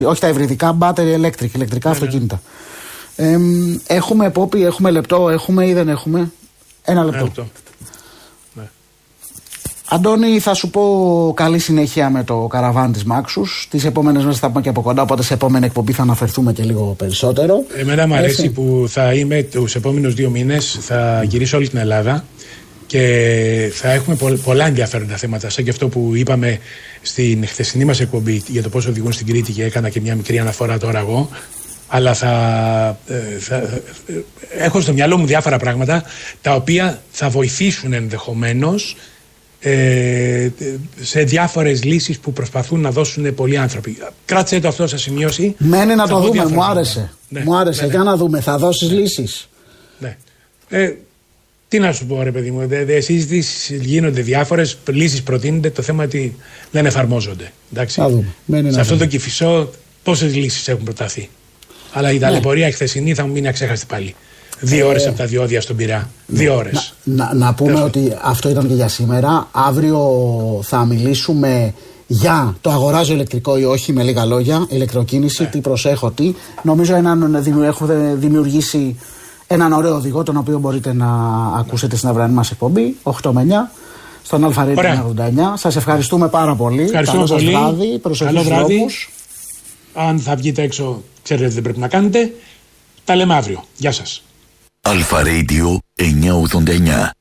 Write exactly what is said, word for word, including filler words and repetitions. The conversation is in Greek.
Όχι τα υβριδικά, battery electric, ηλεκτρικά ναι, αυτοκίνητα. Ναι. Ε, έχουμε πόπι, έχουμε λεπτό, έχουμε ή δεν έχουμε? Ένα λεπτό. Ένα λεπτό. Ναι. Αντώνη, θα σου πω καλή συνέχεια με το καραβάν της Μάξους. Τις επόμενες μέρες θα πούμε και από κοντά, οπότε σε επόμενη εκπομπή θα αναφερθούμε και λίγο περισσότερο. Εμένα μου αρέσει Έτσι. που θα είμαι τους επόμενους δύο μήνες, θα γυρίσω όλη την Ελλάδα και θα έχουμε πολλά ενδιαφέροντα θέματα, σαν και αυτό που είπαμε στην χθεσινή μας εκπομπή για το πώς οδηγούν στην Κρήτη, και έκανα και μια μικρή αναφορά τώρα εγώ. Αλλά θα, θα έχω στο μυαλό μου διάφορα πράγματα τα οποία θα βοηθήσουν ενδεχομένως ε, σε διάφορες λύσεις που προσπαθούν να δώσουν πολλοί άνθρωποι. Κράτησε το αυτό, σας σημειώσει. Μένει να το δούμε, μου άρεσε. Ναι, μου άρεσε, ναι, ναι. Για να δούμε, θα δώσεις ναι. λύσεις. Ναι. Ε, τι να σου πω ρε παιδί μου, δε, δε, συζητήσεις γίνονται διάφορες, λύσεις προτείνονται, το θέμα ότι δεν εφαρμόζονται. Εντάξει. Σε αυτό το Κηφισό πόσες λύσεις έχουν προταθεί? Αλλά η ταλαιπωρία ναι. χθεσινή θα μου μείνει αξέχαστη πάλι. Δύο ε, ώρες από τα διόδια στον Πειραιά. Ναι. Δύο ώρες. Να, να, να πούμε Τέλος. ότι αυτό ήταν και για σήμερα. Αύριο θα μιλήσουμε για το αγοράζω ηλεκτρικό ή όχι, με λίγα λόγια. Ηλεκτροκίνηση, ναι. τι προσέχω, τι. Νομίζω έναν, έχω δημιουργήσει έναν ωραίο οδηγό, τον οποίο μπορείτε να ακούσετε στην αυριανή μας εκπομπή, οκτώ με εννιά, στον Αλφα Radio ογδόντα εννιά. Σας ευχαριστούμε πάρα πολύ. Ευχαριστούμε Καλό πολύ. Βράδυ, προσοχή στους δρόμους. Αν θα βγείτε έξω, ξέρετε τι δεν πρέπει να κάνετε. Τα λέμε αύριο. Γεια σας. Αλφα Radio εννιακόσια ογδόντα εννιά.